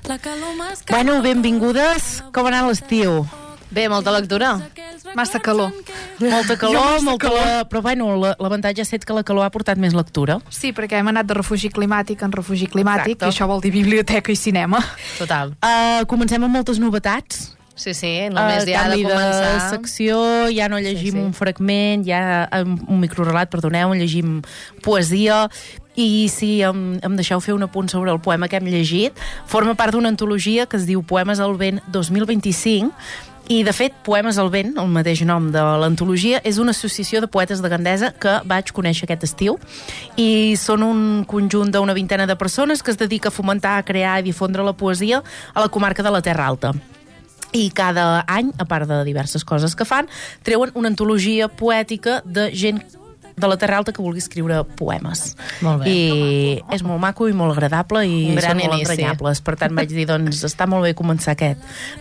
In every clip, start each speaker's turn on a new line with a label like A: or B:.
A: Bueno, benvingudes. Com ha anat l'estiu?
B: Bé, molta lectura.
C: Massa calor.
A: Molta calor, però bueno, l'avantatge ha estat que la calor ha portat més lectura.
C: Sí, perquè hem anat de refugi climàtic en refugi climàtic.
A: Exacte.
C: I això vol dir biblioteca i cinema.
B: Total.
A: Comencem amb moltes novetats.
B: Sí, només ja ha de
A: canvi
B: començar.
A: de secció, ja no llegim
B: Sí.
A: un fragment, ja un microrelat, perdoneu, llegim poesia. I si em deixeu fer un apunt sobre el poema que hem llegit, forma part d'una antologia que es diu Poemes al vent 2025, i de fet Poemes al vent, el mateix nom de l'antologia, és una associació de poetes de Gandesa que vaig conèixer aquest estiu, i són un conjunt d'una vintena de persones que es dedica a fomentar, a crear i difondre la poesia a la comarca de la Terra Alta. I cada any, a part de diverses coses que fan, treuen una antologia poètica de gent de la Terra Alta que vulgui escriure poemes.
B: Molt bé.
A: I és molt maco i molt agradable i
B: Un gran
A: són molt
B: inici.
A: entranyables. Per tant, vaig dir, doncs, està molt bé començar aquest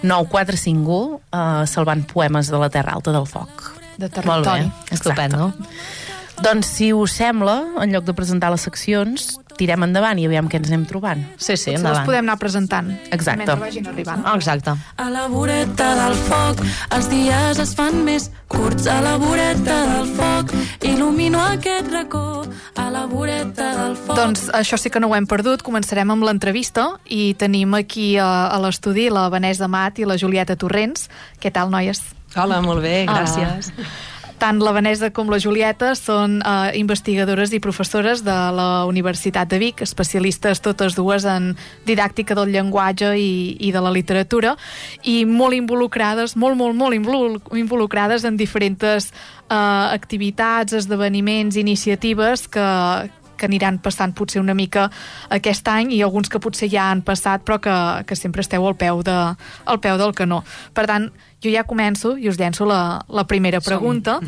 A: 9-4-5-1 salvant poemes de la Terra Alta del foc.
C: De
B: Molt
C: territori.
B: bé, estupendo.
A: Doncs, si us sembla, en lloc de presentar les seccions, tirem endavant i aviam què ens anem trobant.
B: Sí,
C: Si les
B: endavant.
C: podem anar presentant.
A: Exacte.
C: Mentre vagin arribant.
B: Exacte.
D: A la voreta del foc, els dies es fan més curts. A la voreta del foc, il·lumino aquest racó. A la voreta del foc...
C: Doncs això sí que no ho hem perdut. Començarem amb l'entrevista i tenim aquí a l'estudi la Vanessa Amat i la Julieta Torrents. Què tal, noies?
E: Hola, molt bé, gràcies.
C: Tant la Vanessa com la Julieta són investigadores i professores de la Universitat de Vic, especialistes totes dues en didàctica del llenguatge i de la literatura, i molt involucrades, molt involucrades en diferents activitats, esdeveniments, iniciatives que aniran passant potser una mica aquest any, i alguns que potser ja han passat però que sempre esteu al peu del canó. Per tant, jo ja començo i us llenço la primera pregunta.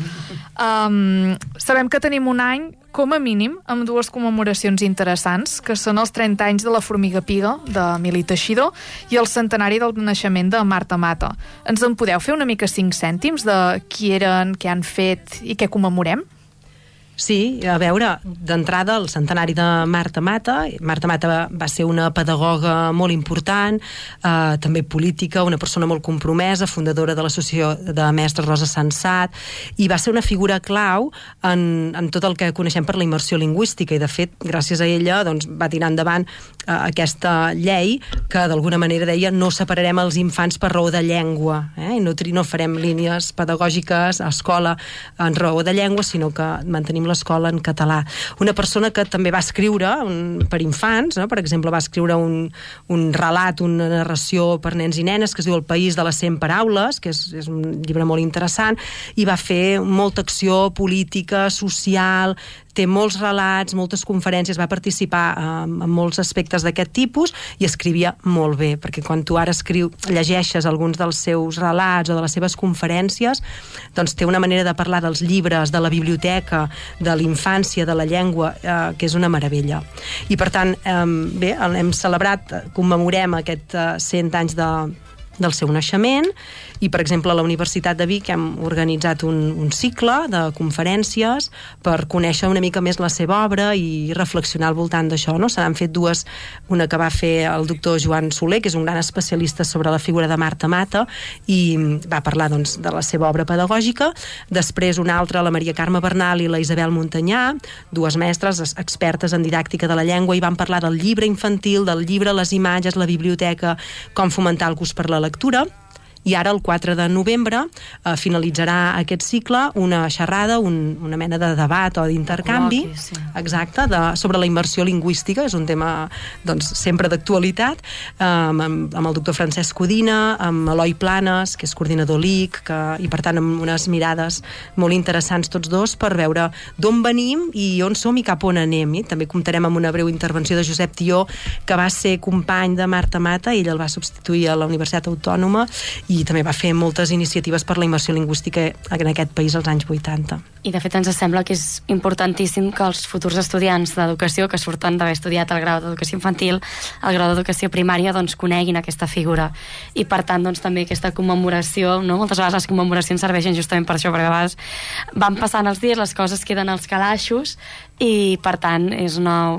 C: Sabem que tenim un any, com a mínim, amb dues commemoracions interessants, que són els 30 anys de la Formiga Piga, d'Emili Teixidor, i el centenari del naixement de Marta Mata. Ens en podeu fer una mica 5 cèntims de qui eren, què han fet i què commemorem?
E: Sí, a veure, d'entrada el centenari de Marta Mata. Marta Mata va ser una pedagoga molt important, també política, una persona molt compromesa, fundadora de l'Associació de Mestres Rosa Sensat, i va ser una figura clau en tot el que coneixem per la immersió lingüística, i de fet, gràcies a ella, doncs, va tirar endavant aquesta llei que d'alguna manera deia no separarem els infants per raó de llengua, i no farem línies pedagògiques a escola en raó de llengua, sinó que mantenim l'escola en català. Una persona que també va escriure per infants, no? Per exemple, va escriure un relat, una narració per nens i nenes que es diu El país de les 100 paraules, que és un llibre molt interessant, i va fer molta acció política, social, té molts relats, moltes conferències, va participar en molts aspectes d'aquest tipus i escrivia molt bé, perquè quan tu ara llegeixes alguns dels seus relats o de les seves conferències, doncs té una manera de parlar dels llibres, de la biblioteca, de la infància, de la llengua, que és una meravella. I per tant, bé, hem celebrat, commemorem aquest 100 anys del seu naixement, i per exemple a la Universitat de Vic hem organitzat un cicle de conferències per conèixer una mica més la seva obra i reflexionar al voltant d'això, no? Se n'han fet dues, una que va fer el doctor Joan Soler, que és un gran especialista sobre la figura de Marta Mata, i va parlar, doncs, de la seva obra pedagògica. Després una altra, la Maria Carme Bernal i la Isabel Montanyà, dues mestres expertes en didàctica de la llengua, i van parlar del llibre infantil, del llibre, les imatges, la biblioteca, com fomentar el gust per la lectura. I ara, el 4 de novembre, finalitzarà aquest cicle una xerrada, una mena de debat o d'intercanvi, exacte, sobre la immersió lingüística. És un tema, doncs, sempre d'actualitat, amb el doctor Francesc Codina, amb Eloi Planes, que és coordinador LIC, i per tant amb unes mirades molt interessants tots dos per veure d'on venim i on som i cap on anem. I també comptarem amb una breu intervenció de Josep Tió, que va ser company de Marta Mata, ell el va substituir a la Universitat Autònoma, i també va fer moltes iniciatives per la immersió lingüística en aquest país als anys 80.
F: I de fet ens sembla que és importantíssim que els futurs estudiants d'educació que surten d'haver estudiat el grau d'educació infantil, el grau d'educació primària, doncs coneguin aquesta figura. I per tant, doncs també aquesta commemoració, no? Moltes vegades les commemoracions serveixen justament per això, perquè a vegades van passant els dies, les coses queden als calaixos, i per tant és una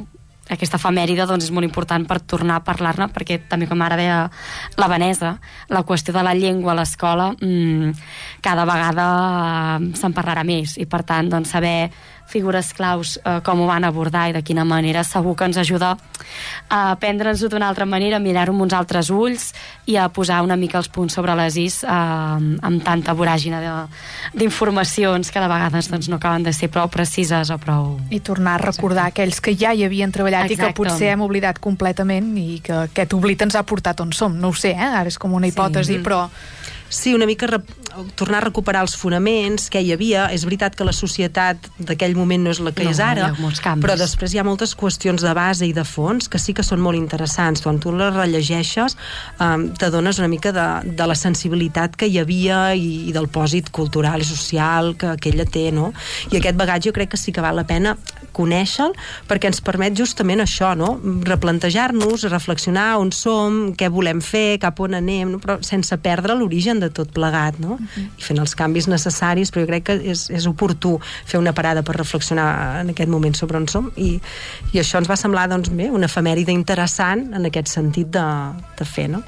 F: aquesta efemèride doncs, és molt important per tornar a parlar-ne, perquè també, com ara deia la Vanessa, la qüestió de la llengua a l'escola cada vegada se'n parlarà més, i per tant doncs, saber figures claus, com ho van abordar i de quina manera, segur que ens ajuda a aprendre'ns-ho d'una altra manera, a mirar-ho amb uns altres ulls i a posar una mica els punts sobre les is amb tanta voràgina d'informacions que de vegades doncs, no acaben de ser prou precises o prou...
C: I tornar a recordar aquells que ja hi havien treballat i que potser hem oblidat completament i que aquest oblit ens ha portat on som. No ho sé, ara és com una hipòtesi, però...
E: Sí, una mica tornar a recuperar els fonaments que hi havia. És veritat que la societat d'aquell moment no és la que és ara, però després hi ha moltes qüestions de base i de fons que sí que són molt interessants. Quan tu les rellegeixes t'adones una mica de la sensibilitat que hi havia i del pòsit cultural i social que ella té, no? I aquest bagatge jo crec que sí que val la pena conèixer-lo, perquè ens permet justament això, no? Replantejar-nos, reflexionar on som, què volem fer, cap on anem, no? Però sense perdre l'origen de tot plegat, no? I fent els canvis necessaris, però jo crec que és oportú fer una parada per reflexionar en aquest moment sobre on som, i això ens va semblar, doncs, bé, una efemèride interessant en aquest sentit de fer, no?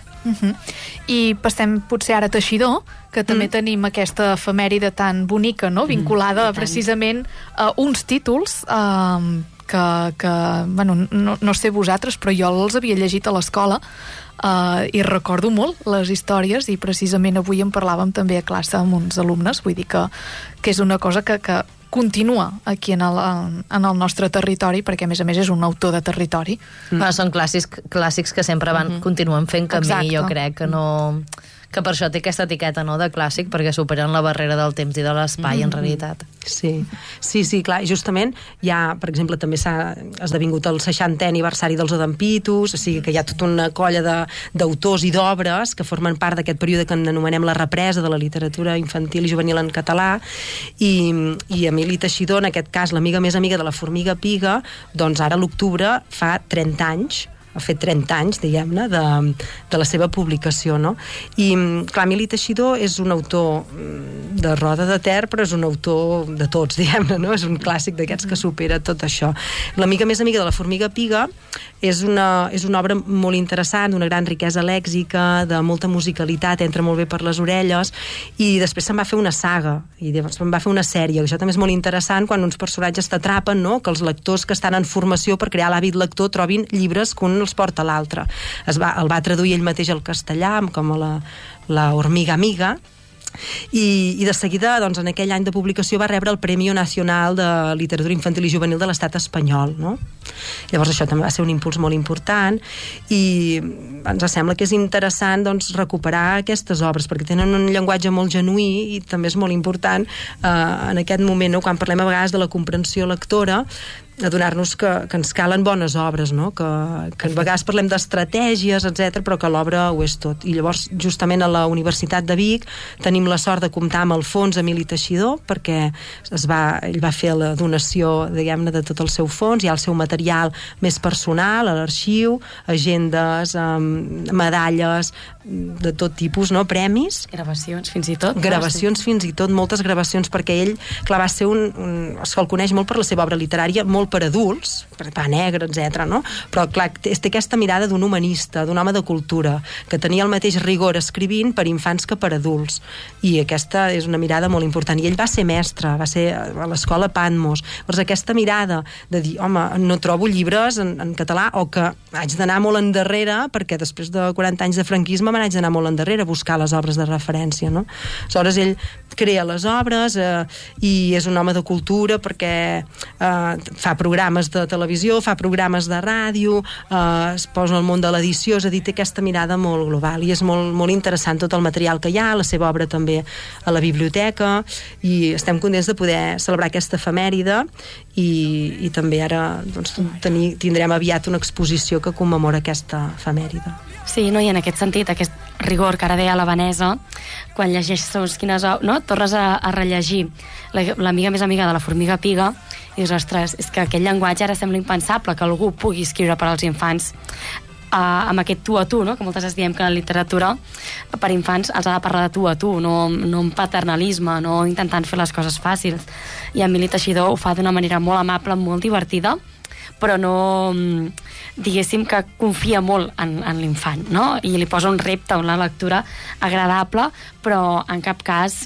C: I passem potser ara a Teixidor, que també tenim aquesta efemèride tan bonica, no? Vinculada precisament a uns títols que bueno, no sé vosaltres, però jo els havia llegit a l'escola i recordo molt les històries, i precisament avui en parlàvem també a classe amb uns alumnes, vull dir que és una cosa que continua aquí en el nostre territori, perquè a més és un autor de territori.
B: Són clàssics que sempre continuen fent camí. Exacte. Jo crec que per això té aquesta etiqueta, no, de clàssic, perquè superen la barrera del temps i de l'espai, en realitat.
E: Sí, clar, justament ja, per exemple, també s'ha esdevingut el 60è aniversari dels Odampitus, o sigui que hi ha tota una colla d'autors i d'obres que formen part d'aquest període que anomenem la represa de la literatura infantil i juvenil en català, i Emili Teixidor, en aquest cas l'amiga més amiga de la Formiga Piga, doncs ara a l'octubre fa 30 anys, ha fet 30 anys, diguem-ne, de la seva publicació, no? I, clar, Emili Teixidor és un autor de Roda de Ter, però és un autor de tots, diguem-ne, no? És un clàssic d'aquests que supera tot això. L'amiga més amiga de la Formiga Piga és una obra molt interessant, d'una gran riquesa lèxica, de molta musicalitat, entra molt bé per les orelles, i després se'n va fer una saga, i se'n va fer una sèrie. Això també és molt interessant quan uns personatges t'atrapen, no? Que els lectors que estan en formació per crear l'hàbit lector trobin llibres que un els porta a l'altre. El va traduir ell mateix al castellà, com a la Hormiga Amiga, i de seguida, doncs, en aquell any de publicació va rebre el Premi Nacional de Literatura Infantil i Juvenil de l'Estat espanyol, no? Llavors això també va ser un impuls molt important, i ens sembla que és interessant, doncs, recuperar aquestes obres, perquè tenen un llenguatge molt genuí, i també és molt important en aquest moment, no? Quan parlem a vegades de la comprensió lectora, adonar-nos que ens calen bones obres, no? Que a vegades parlem d'estratègies, etc, però que l'obra ho és tot. I llavors, justament a la Universitat de Vic tenim la sort de comptar amb el fons Emili Teixidor, perquè ell va fer la donació, diguem-ne, de tot el seu fons, hi ha el seu material més personal a l'arxiu, agendes, medalles de tot tipus, no? Premis.
F: Gravacions, fins i tot.
E: Gravacions, fins i tot, moltes gravacions, perquè ell, clar, va ser se'l coneix molt per la seva obra literària, molt per adults, per Pa Negre, etc, no? Però, clar, té aquesta mirada d'un humanista, d'un home de cultura, que tenia el mateix rigor escrivint per infants que per adults. I aquesta és una mirada molt important. I ell va ser mestre, va ser a l'escola Patmos. Llavors, aquesta mirada de dir, home, no trobo llibres en català, o que haig d'anar molt endarrere, perquè després de 40 anys de franquisme me n'haig d'anar molt endarrere a buscar les obres de referència, no? Aleshores, ell crea les obres i és un home de cultura, perquè fa programes de televisió, fa programes de ràdio, es posa al món de l'edició, és a dir, té aquesta mirada molt global, i és molt, molt interessant tot el material que hi ha, la seva obra també a la biblioteca, i estem contents de poder celebrar aquesta efemèride, i també ara, doncs, tindrem aviat una exposició que commemora aquesta efemèride.
F: Sí, no? I en aquest sentit, aquest rigor que ara deia la Vanessa, quan llegeixes quines... no? Tornes a rellegir l'amiga més amiga de la Formiga Piga, i dius, ostres, és que aquest llenguatge ara sembla impensable que algú pugui escriure per als infants amb aquest tu a tu, no? Que moltes vegades diem que la literatura per infants els ha de parlar de tu a tu, no amb paternalisme, no intentant fer les coses fàcils. I Emili Teixidor ho fa d'una manera molt amable, molt divertida, però no, diguéssim que confia molt en l'infant, no? I li posa un repte, una lectura agradable, però en cap cas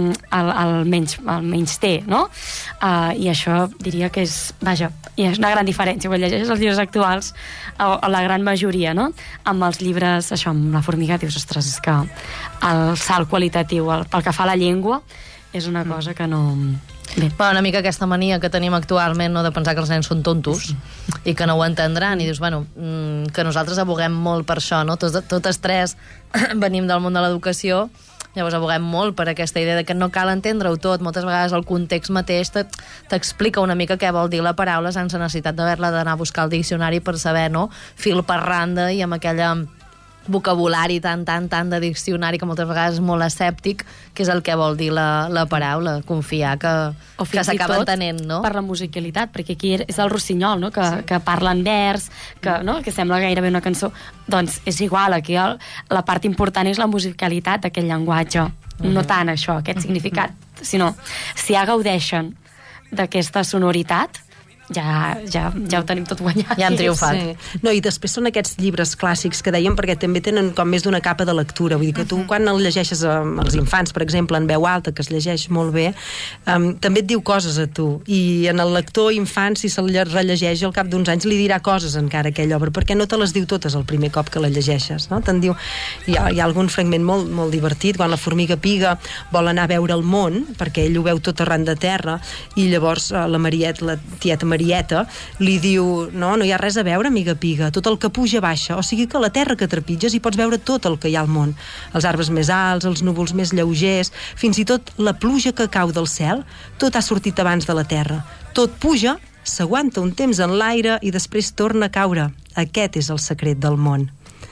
F: el menys té, no? I això diria que és, vaja, i és una gran diferència quan llegeixes els llibres actuals, o la gran majoria, no? Amb els llibres, això, amb La formiga, dius, ostres, és que el salt qualitatiu pel que fa a la llengua és una cosa que no... Bé.
B: Bueno, una mica aquesta mania que tenim actualment, no, de pensar que els nens són tontos i que no ho entendran, i dius, bueno, que nosaltres aboguem molt per això, no? Totes tres venim del món de l'educació, llavors aboguem molt per aquesta idea de que no cal entendre-ho tot. Moltes vegades el context mateix t'explica una mica què vol dir la paraula sense necessitat d'haver-la d'anar a buscar al diccionari per saber, no? Fil per randa i amb aquella vocabulari tan de diccionari que moltes vegades és molt escèptic, que és el que vol dir la paraula, confiar que s'acaba entenent, no?
F: Per la musicalitat, perquè aquí és el rossinyol, no? Que parla en vers, que sembla gairebé una cançó. Doncs és igual, aquí la part important és la musicalitat d'aquest llenguatge, no tant això, aquest significat, sinó si ja gaudeixen d'aquesta sonoritat, ja ho tenim tot guanyat.
B: Ja hem triomfat.
E: Sí. No, i després són aquests llibres clàssics que dèiem, perquè també tenen com més d'una capa de lectura. Vull dir que tu, quan el llegeixes als infants, per exemple, en veu alta, que es llegeix molt bé, també et diu coses a tu. I en el lector infant, si se'l rellegeix, al cap d'uns anys li dirà coses encara aquella obra, perquè no te les diu totes el primer cop que la llegeixes, no? Te'n diu... Hi ha algun fragment molt divertit, quan la formiga piga vol anar a veure el món, perquè ell ho veu tot arran de terra, i llavors la tieta Marieta li diu, no hi ha res a veure, amiga piga, tot el que puja baixa, o sigui que la terra que trepitges hi pots veure tot el que hi ha al món, els arbres més alts, els núvols més lleugers, fins i tot la pluja que cau del cel, tot ha sortit abans de la terra, tot puja, s'aguanta un temps en l'aire i després torna a caure. Aquest és el secret del món.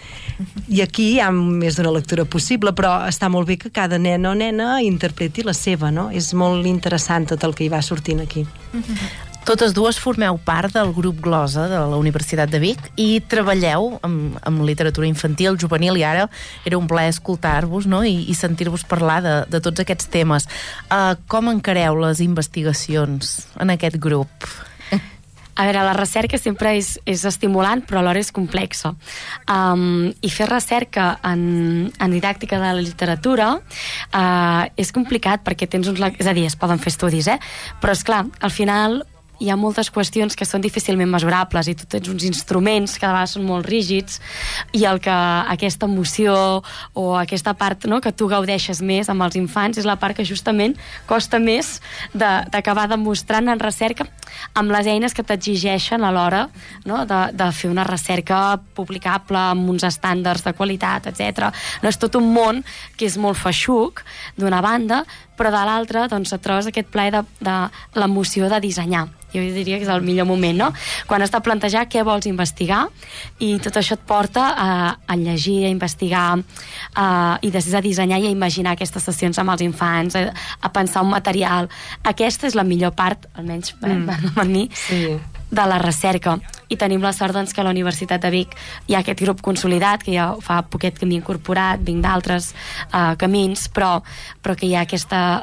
E: I aquí hi ha més d'una lectura possible, però està molt bé que cada nen o nena interpreti la seva, no? És molt interessant tot el que hi va sortint aquí.
A: Totes dues formeu part del grup Glosa de la Universitat de Vic i treballeu amb literatura infantil, juvenil, i ara era un plaer escoltar-vos, no? I sentir-vos parlar de tots aquests temes. Com encareu les investigacions en aquest grup?
F: A veure, la recerca sempre és estimulant, però alhora és complexa. I fer recerca en didàctica de la literatura és complicat perquè tens uns... És a dir, es poden fer estudis, però és clar, al final hi ha moltes qüestions que són difícilment mesurables i tu tens uns instruments que de vegades són molt rígids i aquesta emoció o aquesta part, no, que tu gaudeixes més amb els infants és la part que justament costa més d'acabar demostrant en recerca amb les eines que t'exigeixen a l'hora, no, de fer una recerca publicable amb uns estàndards de qualitat, etc. No, és tot un món que és molt feixuc d'una banda, però de l'altra doncs et trobes aquest plaer de l'emoció de dissenyar. Jo diria que és el millor moment, no? Quan has de plantejar què vols investigar i tot això et porta a llegir, a investigar i després a dissenyar i a imaginar aquestes sessions amb els infants, a pensar un material. Aquesta és la millor part, almenys per mi, sí, de la recerca. I tenim la sort doncs, que a la Universitat de Vic hi ha aquest grup consolidat, que ja fa poquet que m'hi he incorporat, vinc d'altres camins, però que hi ha aquesta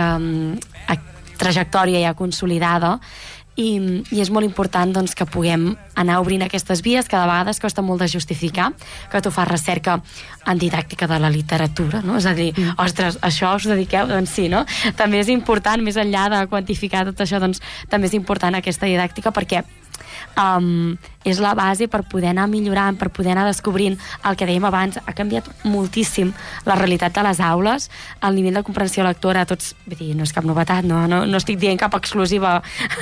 F: trajectòria ja consolidada i és molt important doncs, que puguem anar obrint aquestes vies que de vegades costa molt de justificar que tu fas recerca en didàctica de la literatura, no? És a dir, ostres, això us dediqueu? Doncs sí, no? També és important, més enllà de quantificar tot això, doncs també és important aquesta didàctica perquè és la base per poder anar millorant, per poder anar descobrint el que dèiem abans. Ha canviat moltíssim la realitat de les aules, el nivell de comprensió lectora, tots, vull dir, no és cap novetat, no estic dient cap exclusiva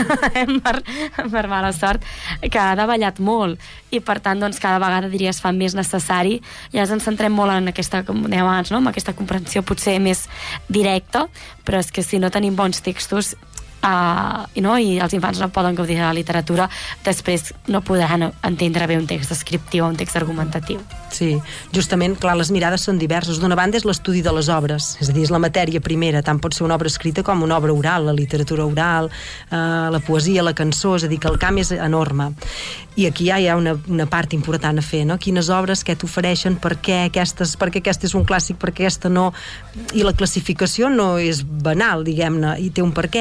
F: per mala sort, que ha davallat molt i per tant doncs cada vegada diria es fa més necessari i ens centrem molt en aquesta, com dèiem abans, no? En aquesta comprensió potser més directa, però és que si no tenim bons textos i els infants no poden gaudir de la literatura, després no podran entendre bé un text descriptiu o un text argumentatiu.
E: Sí, justament, clar, les mirades són diverses. D'una banda és l'estudi de les obres, és a dir, és la matèria primera, tant pot ser una obra escrita com una obra oral, la literatura oral, la poesia, la cançó, és a dir, que el camp és enorme. I aquí ja hi ha una part important a fer, no? Quines obres, què t'ofereixen, per què aquesta és un clàssic, per què aquesta no, i la classificació no és banal, diguem-ne, i té un per què, i té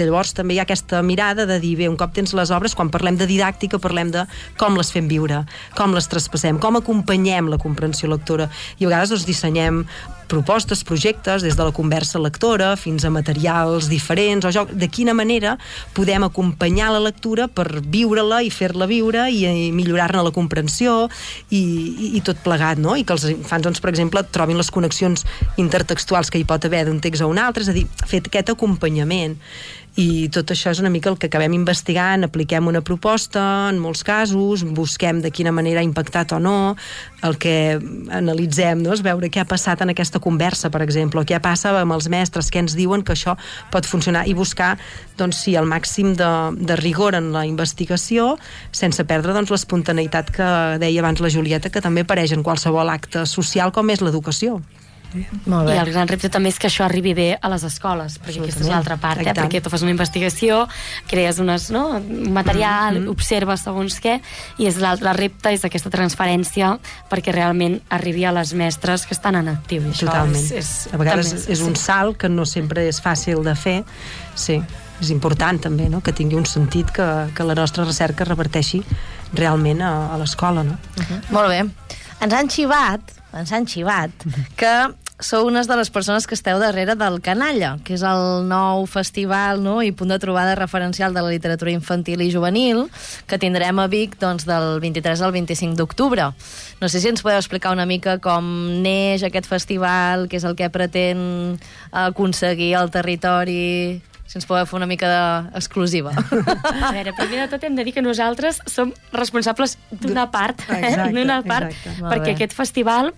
E: llavors també hi ha aquesta mirada de dir, bé, un cop tens les obres, quan parlem de didàctica parlem de com les fem viure, com les traspassem, com acompanyem la comprensió lectora, i a vegades doncs dissenyem propostes, projectes, des de la conversa lectora fins a materials diferents o joc, de quina manera podem acompanyar la lectura per viure-la i fer-la viure i millorar-ne la comprensió i tot plegat, no? I que els infants, doncs, per exemple, trobin les connexions intertextuals que hi pot haver d'un text a un altre, és a dir, fer aquest acompanyament. I tot això és una mica el que acabem investigant, apliquem una proposta, en molts casos, busquem de quina manera ha impactat o no, el que analitzem, no? És veure què ha passat en aquesta conversa, per exemple, o què passa amb els mestres, què ens diuen que això pot funcionar, i buscar, doncs sí, el màxim de rigor en la investigació, sense perdre, doncs, l'espontaneïtat que deia abans la Julieta, que també apareix en qualsevol acte social com és l'educació.
F: Molt bé. I el gran repte també és que això arribi bé a les escoles, perquè aquesta és l'altra part, perquè tu fas una investigació, crees un material, observes segons què, i l'altre repte és aquesta transferència perquè realment arribi a les mestres que estan en actiu. I això
E: a vegades és un salt que no sempre és fàcil de fer. Sí, és important també, no? Que tingui un sentit que la nostra recerca reverteixi realment a l'escola, no?
B: Molt bé. Ens han xivat que sou unes de les persones que esteu darrere del Canalla, que és el nou festival, no?, i punt de trobada referencial de la literatura infantil i juvenil que tindrem a Vic, doncs, del 23 al 25 d'octubre. No sé si ens podeu explicar una mica com neix aquest festival, què és el que pretén aconseguir al territori, si ens podeu fer una mica d'exclusiva.
F: A veure, primer de tot hem de dir que nosaltres som responsables d'una part, perquè aquest festival,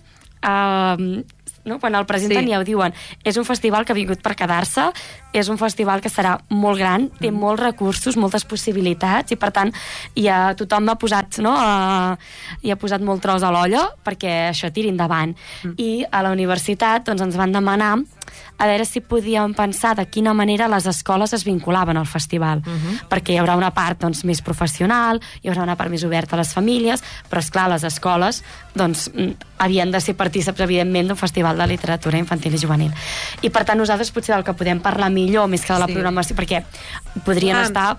F: no, quan el presenten ja ho diuen, és un festival que ha vingut per quedar-se, és un festival que serà molt gran, té molts recursos, moltes possibilitats, i per tant tothom ha posat, no, hi ha posat molt tros a l'olla perquè això tiri endavant. I a la universitat doncs, ens van demanar a veure si podíem pensar de quina manera les escoles es vinculaven al festival, perquè hi haurà una part, doncs, més professional, hi haurà una part més oberta a les famílies, però esclar, les escoles doncs, havien de ser partícips, evidentment, d'un festival de literatura infantil i juvenil. I per tant nosaltres potser del que podem parlar millor, més que de la programació, perquè podrien estar...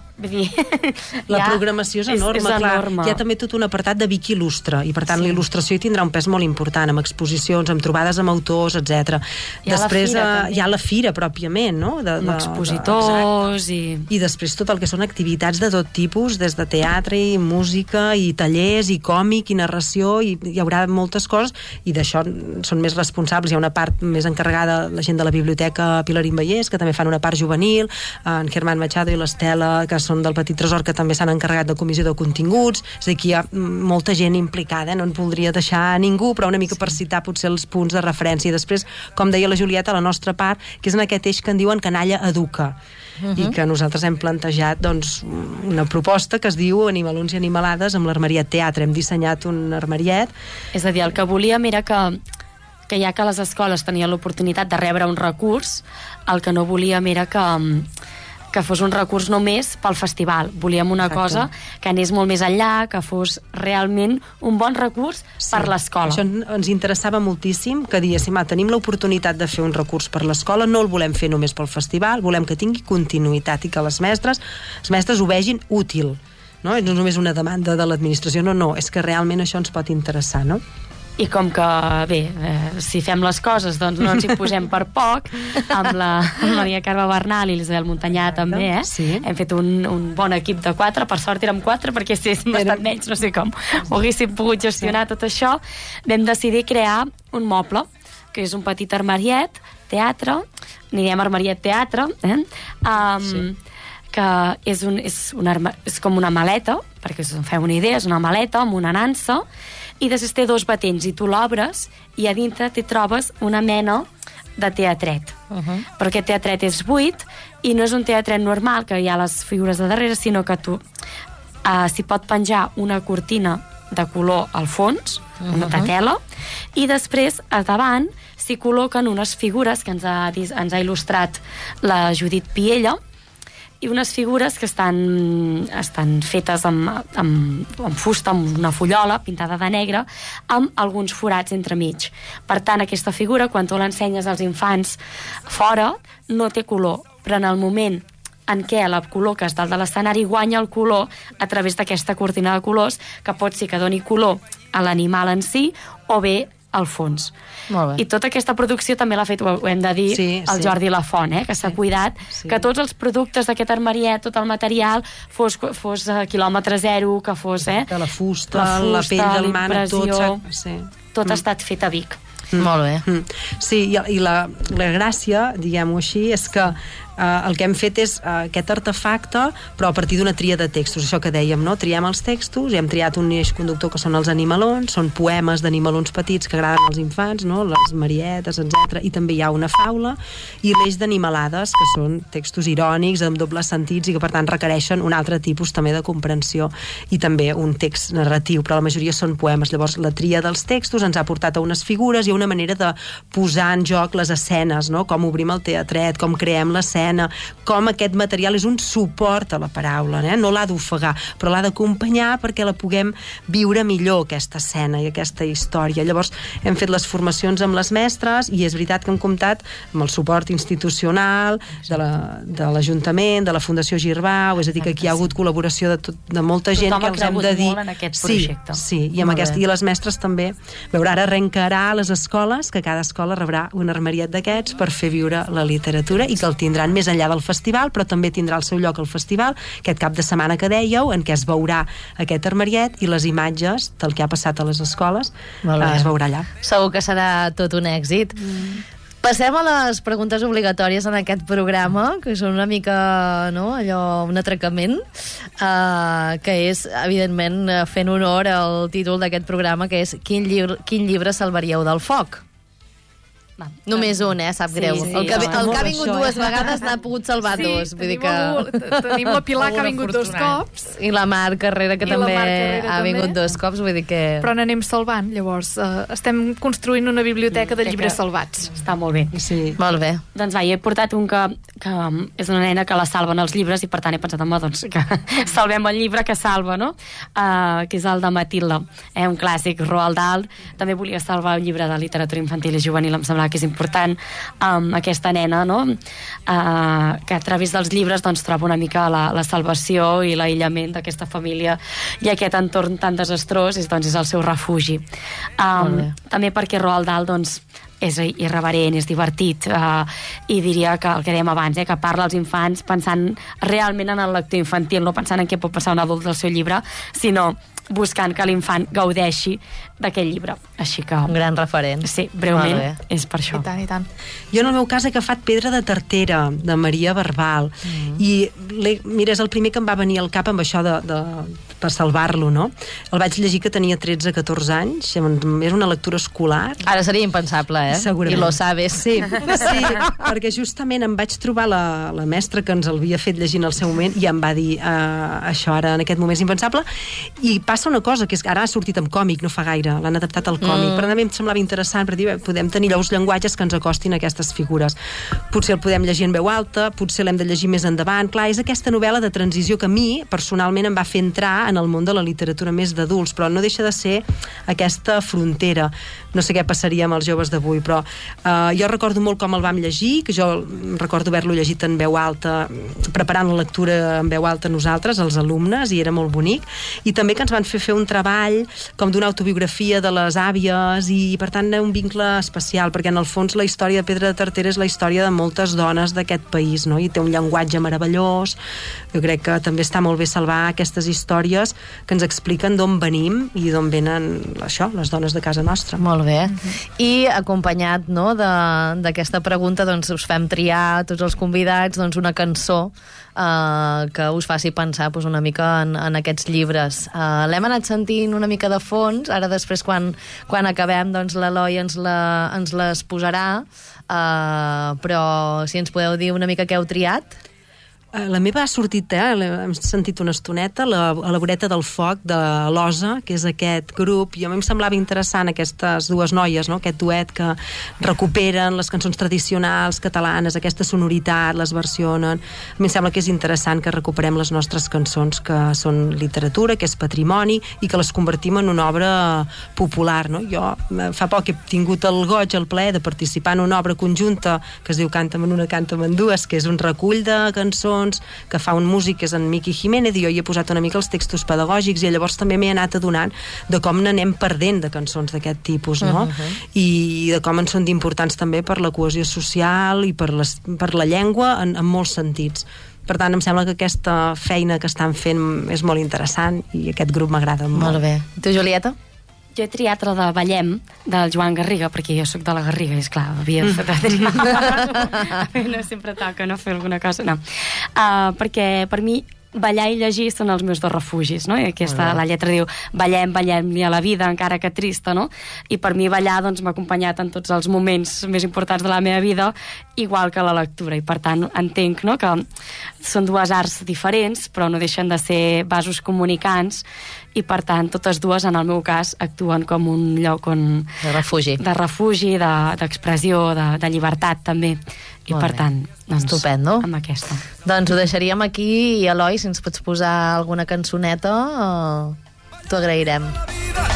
E: La programació és enorme, clar. Hi ha també tot un apartat de Vic Il·lustra, i per tant l'il·lustració hi tindrà un pes molt important, amb exposicions, amb trobades amb autors, etc. Després hi ha la fira pròpiament, no?
F: Amb expositors
E: i després tot el que són activitats de tot tipus, des de teatre i música i tallers i còmic i narració, i hi haurà moltes coses, i d'això són més responsables. Hi ha una part més encarregada, la gent de la biblioteca Pilarín Vallès, que també fan una part juvenil, en Germán Machado i l'Estela, que són del Petit Tresor, que també s'han encarregat de comissió de continguts. És a dir, que hi ha molta gent implicada, no en voldria deixar ningú, però una mica per citar potser els punts de referència. I després, com deia la Julieta, la nostra part, que és en aquest eix que en diuen Canalla Educa, i que nosaltres hem plantejat, doncs, una proposta que es diu Animaluns i Animalades amb l'Armariet Teatre. Hem dissenyat un armariet.
F: És a dir, el que volíem era que ja que les escoles tenien l'oportunitat de rebre un recurs, el que no volíem era que fos un recurs només pel festival. Volíem una cosa que anés molt més enllà, que fos realment un bon recurs per l'escola.
E: Això ens interessava moltíssim, que diguéssim, tenim l'oportunitat de fer un recurs per l'escola, no el volem fer només pel festival, volem que tingui continuïtat i que els mestres ho vegin útil. No és només una demanda de l'administració, no, és que realment això ens pot interessar, no?
F: I com que, bé, si fem les coses, doncs no ens hi posem per poc, amb la Maria Carme Bernal i l'Isabel Montanyà també, hem fet un bon equip de 4, per sort érem 4, perquè si és bastant menys, no sé com ho haguéssim pogut gestionar tot això. Vam decidir crear un moble, que és un petit armariet, teatre, n'hi diem armariet teatre, que és com una maleta, perquè us en feu una idea, és una maleta amb una nansa, i després té 2 batents, i tu l'obres i a dintre t'hi trobes una mena de teatret. Però aquest teatret és buit i no és un teatret normal, que hi ha les figures de darrere, sinó que tu s'hi pot penjar una cortina de color al fons, una tela, i després a davant s'hi col·loquen unes figures que ens ha il·lustrat la Judit Piella, i unes figures que estan fetes amb fusta, amb una fullola pintada de negre, amb alguns forats entremig. Per tant, aquesta figura, quan tu l'ensenyes als infants fora, no té color, però en el moment en què la col·loques dalt de l'escenari guanya el color a través d'aquesta cortina de colors, que pot ser que doni color a l'animal en si o bé al fons.
B: Molt bé.
F: I tota aquesta producció també l'ha fet, ho hem de dir, el Jordi Lafont, que s'ha cuidat que tots els productes d'aquest armariet, tot el material, fos quilòmetre zero, que fos...
E: Que la fusta, la pell del mànec,
F: tot ha estat fet a Vic.
B: Molt bé.
E: Sí, i la gràcia, diguem-ho així, és que el que hem fet és aquest artefacte, però a partir d'una tria de textos, això que dèiem, no? Triem els textos i hem triat un eix conductor que són els animalons, són poemes d'animalons petits que agraden als infants, no? Les marietes, etc. I també hi ha una faula i l'eix d'animalades, que són textos irònics, amb dobles sentits i que per tant requereixen un altre tipus també de comprensió, i també un text narratiu, però la majoria són poemes. Llavors la tria dels textos ens ha portat a unes figures i a una manera de posar en joc les escenes, no? Com obrim el teatret, com creem l'escena, com aquest material és un suport a la paraula, no l'ha d'ofegar, però l'ha d'acompanyar perquè la puguem viure millor, aquesta escena i aquesta història. Llavors hem fet les formacions amb les mestres i és veritat que hem comptat amb el suport institucional de l'Ajuntament, de la Fundació Girbau, és a dir, que aquí hi ha hagut col·laboració de molta gent que els hem de dir...
F: molt en aquest projecte.
E: Sí, i les mestres també. Veure, ara arrencarà a les escoles, que cada escola rebrà un armariet d'aquests per fer viure la literatura i que el tindran més enllà del festival, però també tindrà el seu lloc al festival, aquest cap de setmana que dèieu, en què es veurà aquest armariet i les imatges del que ha passat a les escoles es veurà allà.
B: Segur que serà tot un èxit. Passem a les preguntes obligatòries en aquest programa, que són una mica, no, allò, un atracament, que és, evidentment, fent honor al títol d'aquest programa, que és quin llibre salvaríeu del foc? Només un, sap greu. El que ha vingut dues vegades n'ha pogut salvar dos.
C: Tenim la Pilar, que ha vingut dos cops.
B: I la Mar Carrera, que també ha vingut dos cops. Vull dir que...
C: Però n'anem salvant, llavors. Estem construint una biblioteca de llibres salvats.
F: Està molt bé.
E: Sí.
B: Molt bé.
F: Doncs he portat un que és una nena que la salven els llibres i per tant he pensat, home, doncs que salvem el llibre que salva, no? Que és el de Matilda, un clàssic, Roald Dahl. També volia salvar un llibre de literatura infantil i juvenil, em sembla que és important, aquesta nena, no? Que a través dels llibres doncs, troba una mica la salvació i l'aïllament d'aquesta família i aquest entorn tan desastrós és el seu refugi. També perquè Roald Dahl doncs, és irreverent, és divertit, i diria que el que dèiem abans, que parla als infants pensant realment en el lector infantil, no pensant en què pot passar un adult del seu llibre, sinó buscant que l'infant gaudeixi d'aquell llibre. Així que...
B: Un gran referent.
F: Sí, breument, és per això.
C: I tant, i tant.
E: Jo en el meu cas he agafat Pedra de Tartera, de Maria Barbal, i mira, és el primer que em va venir al cap amb això per salvar-lo, no? El vaig llegir que tenia 13-14 anys, era una lectura escolar.
B: Ara seria impensable,
E: Segurament.
B: I lo sabes.
E: Sí, perquè justament em vaig trobar la mestra que ens el havia fet llegir en el seu moment i em va dir això ara en aquest moment és impensable, i passa una cosa, que és que ara ha sortit amb còmic, no fa gaire, l'han adaptat al còmic, però a mi em semblava interessant, per dir, podem tenir uns llenguatges que ens acostin a aquestes figures. Potser el podem llegir en veu alta, potser l'hem de llegir més endavant. Clar, és aquesta novel·la de transició que a mi, personalment, em va fer entrar en el món de la literatura més d'adults, però no deixa de ser aquesta frontera. No sé què passaria amb els joves d'avui, però jo recordo molt com el vam llegir, que jo recordo haver-lo llegit en veu alta, preparant la lectura en veu alta nosaltres, els alumnes, i era molt bonic, i també que ens van fer un treball com d'una autobiografia de les àvies i per tant un vincle especial, perquè en el fons la història de Pedra de Tartera és la història de moltes dones d'aquest país, no? I té un llenguatge meravellós. Jo crec que també està molt bé salvar aquestes històries que ens expliquen d'on venim i d'on venen això, les dones de casa nostra.
B: Molt bé. I acompanyat, no, d'aquesta pregunta, doncs us fem triar tots els convidats doncs una cançó que us faci pensar doncs, una mica en aquests llibres. L'hem anat sentint una mica de fons, ara després quan acabem doncs l'Eloi ens les posarà, però si ens podeu dir una mica què heu triat.
E: La meva ha sortit, hem sentit una estoneta, la voreta del foc de l'Osa, que és aquest grup, i a mi em semblava interessant aquestes dues noies, no? Aquest duet que recuperen les cançons tradicionals catalanes, aquesta sonoritat, les versionen. A mi em sembla que és interessant que recuperem les nostres cançons, que són literatura, que és patrimoni, i que les convertim en una obra popular, no? Jo fa poc he tingut el goig, el plaer de participar en una obra conjunta que es diu Cànta'm en una, cànta'm en dues, que és un recull de cançons cançons, que fa un músic que és en Miqui Jiménez, i jo hi he posat una mica els textos pedagògics, i llavors també m'he anat adonant de com n'anem perdent de cançons d'aquest tipus, no? I de com en són d'importants també per la cohesió social i per la llengua en molts sentits. Per tant, em sembla que aquesta feina que estan fent és molt interessant i aquest grup m'agrada molt.
B: Molt bé. Tu, Julieta?
F: Jo he triat la de Ballem, del Joan Garriga, perquè jo sóc de la Garriga, i esclar, havia de triar. No sempre toca, no, fer alguna cosa, no. Perquè per mi ballar i llegir són els meus dos refugis, no? I la lletra diu ballem, ballem-li a la vida, encara que trista, no? I per mi ballar doncs, m'ha acompanyat en tots els moments més importants de la meva vida, igual que la lectura, i per tant entenc, no?, que són dues arts diferents, però no deixen de ser vasos comunicants, i per tant totes dues, en el meu cas, actuen com un lloc on...
B: De refugi.
F: De refugi, d'expressió, de llibertat també, i
B: Molt
F: per
B: bé.
F: tant, doncs,
B: Estupendo.
F: amb aquesta.
B: Doncs ho deixaríem aquí, i Eloi, si ens pots posar alguna cançoneta, t'ho agrairem.